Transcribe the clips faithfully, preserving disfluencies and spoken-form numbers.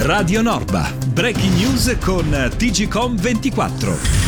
Radio Norba, breaking news con T G Com ventiquattro.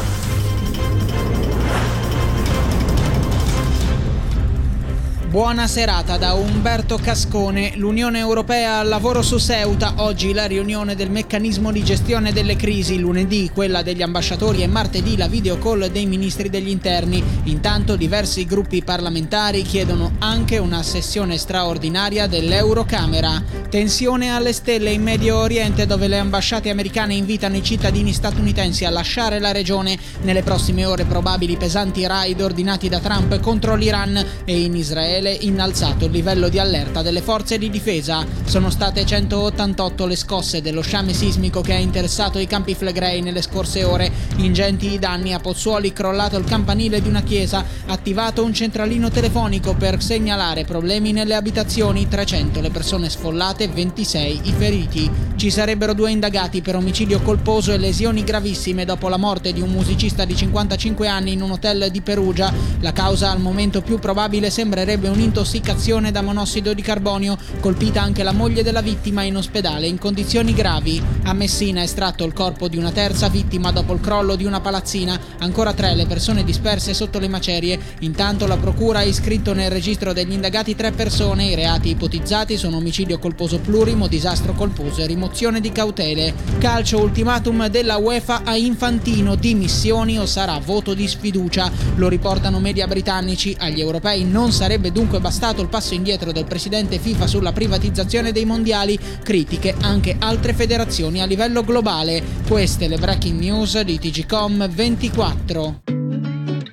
Buona serata da Umberto Cascone. L'Unione Europea al lavoro su Ceuta. Oggi la riunione del meccanismo di gestione delle crisi, lunedì quella degli ambasciatori e martedì la video call dei ministri degli interni. Intanto diversi gruppi parlamentari chiedono anche una sessione straordinaria dell'Eurocamera. Tensione alle stelle in Medio Oriente, dove le ambasciate americane invitano i cittadini statunitensi a lasciare la regione. Nelle prossime ore probabili pesanti raid ordinati da Trump contro l'Iran, e in Israele innalzato il livello di allerta delle forze di difesa. Sono state centottantotto le scosse dello sciame sismico che ha interessato i Campi Flegrei nelle scorse ore. Ingenti i danni: a Pozzuoli crollato il campanile di una chiesa, attivato un centralino telefonico per segnalare problemi nelle abitazioni, trecento le persone sfollate, ventisei i feriti. Ci sarebbero due indagati per omicidio colposo e lesioni gravissime dopo la morte di un musicista di cinquantacinque anni in un hotel di Perugia. La causa al momento più probabile sembrerebbe un'intossicazione da monossido di carbonio, colpita anche la moglie della vittima in ospedale in condizioni gravi. A Messina è estratto il corpo di una terza vittima dopo il crollo di una palazzina, ancora tre le persone disperse sotto le macerie. Intanto la procura ha iscritto nel registro degli indagati tre persone. I reati ipotizzati sono omicidio colposo plurimo, disastro colposo e rimozione di cautele. Calcio, ultimatum della UEFA a Infantino: dimissioni o sarà voto di sfiducia. Lo riportano media britannici. Agli europei non sarebbe dunque bastato il passo indietro del presidente FIFA sulla privatizzazione dei mondiali, critiche anche altre federazioni a livello globale. Queste le breaking news di T G Com ventiquattro.